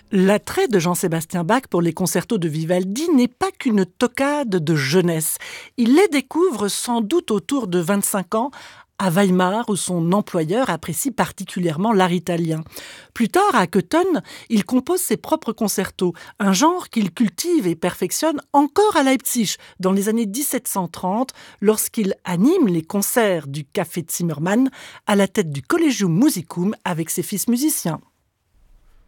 L'attrait de Jean-Sébastien Bach pour les concertos de Vivaldi n'est pas qu'une toccade de jeunesse. Il les découvre sans doute autour de 25 ans, à Weimar, où son employeur apprécie particulièrement l'art italien. Plus tard, à Cöthen, il compose ses propres concertos, un genre qu'il cultive et perfectionne encore à Leipzig, dans les années 1730, lorsqu'il anime les concerts du Café Zimmermann à la tête du Collegium Musicum avec ses fils musiciens.